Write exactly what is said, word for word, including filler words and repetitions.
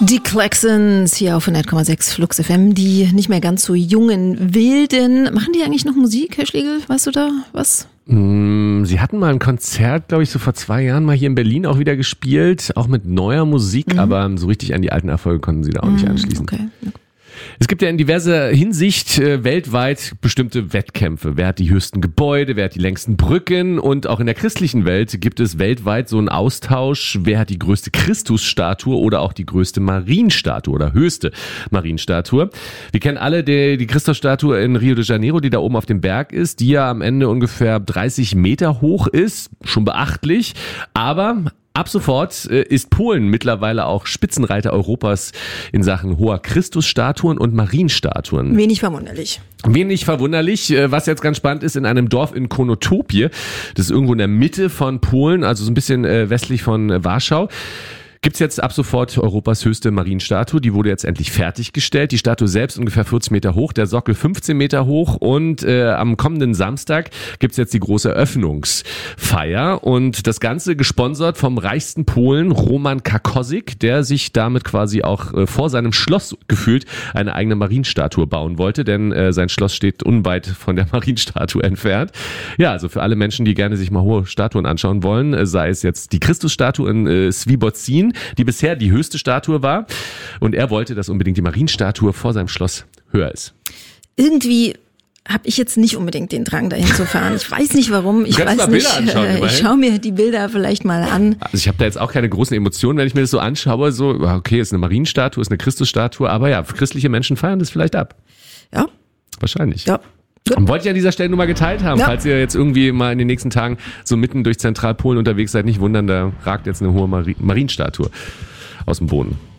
Die Klaxons hier auf hundert Komma sechs Flux F M, die nicht mehr ganz so jungen Wilden. Machen die eigentlich noch Musik, Herr Schlegel? Weißt du da was? Sie hatten mal ein Konzert, glaube ich, so vor zwei Jahren mal hier in Berlin auch wieder gespielt, auch mit neuer Musik, mhm. aber so richtig an die alten Erfolge konnten sie da auch nicht anschließen. Okay. Es gibt ja in diverser Hinsicht äh, weltweit bestimmte Wettkämpfe. Wer hat die höchsten Gebäude, wer hat die längsten Brücken, und auch in der christlichen Welt gibt es weltweit so einen Austausch. Wer hat die größte Christusstatue oder auch die größte Marienstatue oder höchste Marienstatue? Wir kennen alle die, die Christusstatue in Rio de Janeiro, die da oben auf dem Berg ist, die ja am Ende ungefähr dreißig Meter hoch ist. Schon beachtlich, aber ab sofort äh, ist Polen mittlerweile auch Spitzenreiter Europas in Sachen hoher Christusstatuen und Marienstatuen. Wenig verwunderlich. Wenig verwunderlich, äh, was jetzt ganz spannend ist, in einem Dorf in Konotopie, das ist irgendwo in der Mitte von Polen, also so ein bisschen äh, westlich von äh, Warschau, gibt's jetzt ab sofort Europas höchste Marienstatue. Die wurde jetzt endlich fertiggestellt. Die Statue selbst ungefähr vierzig Meter hoch, der Sockel fünfzehn Meter hoch, und äh, am kommenden Samstag gibt's jetzt die große Eröffnungsfeier, und das Ganze gesponsert vom reichsten Polen, Roman Kakosik, der sich damit quasi auch äh, vor seinem Schloss gefühlt eine eigene Marienstatue bauen wollte, denn äh, sein Schloss steht unweit von der Marienstatue entfernt. Ja, also für alle Menschen, die gerne sich mal hohe Statuen anschauen wollen, äh, sei es jetzt die Christusstatue in äh, Swiebocin, die bisher die höchste Statue war. Und er wollte, dass unbedingt die Marienstatue vor seinem Schloss höher ist. Irgendwie habe ich jetzt nicht unbedingt den Drang, dahin zu fahren. Ich weiß nicht warum. Ich weiß nicht. Anschauen, ich schaue mir die Bilder vielleicht mal an. Also ich habe da jetzt auch keine großen Emotionen, wenn ich mir das so anschaue. So, okay, ist eine Marienstatue, ist eine Christusstatue, aber ja, christliche Menschen feiern das vielleicht ab. Ja. Wahrscheinlich. Ja. Und wollte ich an dieser Stelle nur mal geteilt haben, ja. Falls ihr jetzt irgendwie mal in den nächsten Tagen so mitten durch Zentralpolen unterwegs seid, nicht wundern, da ragt jetzt eine hohe Mari- Marienstatue aus dem Boden.